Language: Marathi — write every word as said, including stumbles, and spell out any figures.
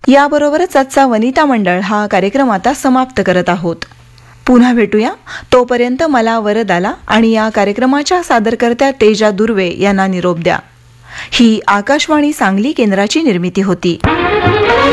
याबरोबरच आजचा वनिता मंडळ हा कार्यक्रम आता समाप्त करत आहोत. पुन्हा भेटूया. तोपर्यंत मला वरदाला आणि या कार्यक्रमाच्या सादरकर्त्या तेजा दुर्वे यांना निरोप द्या. ही आकाशवाणी सांगली केंद्राची निर्मिती होती.